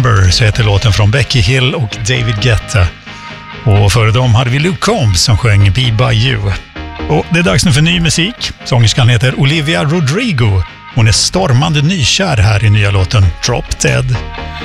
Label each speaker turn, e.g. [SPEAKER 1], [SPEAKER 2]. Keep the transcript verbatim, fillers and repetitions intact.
[SPEAKER 1] Remember, så heter låten från Becky Hill och David Guetta. Och före dem hade vi Luke Combs som sjöng Be By You. Och det är dags nu för ny musik. Sångerskan heter Olivia Rodrigo. Hon är stormande nykär här i nya låten Drop Dead.